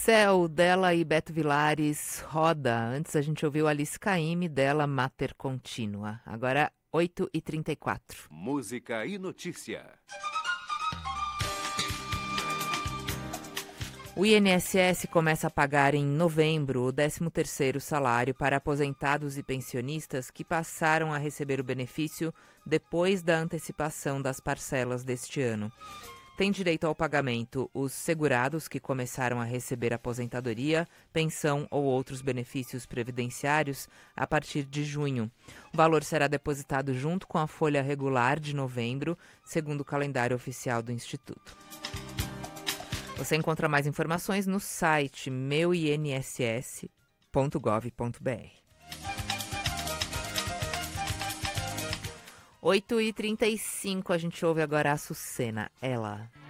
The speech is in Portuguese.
Céu, dela e Beto Vilares, Roda. Antes a gente ouviu Alice Caymmi, dela Mater Continua. Agora 8h34. Música e notícia. O INSS começa a pagar em novembro o 13º salário para aposentados e pensionistas que passaram a receber o benefício depois da antecipação das parcelas deste ano. Tem direito ao pagamento os segurados que começaram a receber aposentadoria, pensão ou outros benefícios previdenciários a partir de junho. O valor será depositado junto com a folha regular de novembro, segundo o calendário oficial do Instituto. Você encontra mais informações no site meuinss.gov.br. 8h35, a gente ouve agora a Açucena, ela.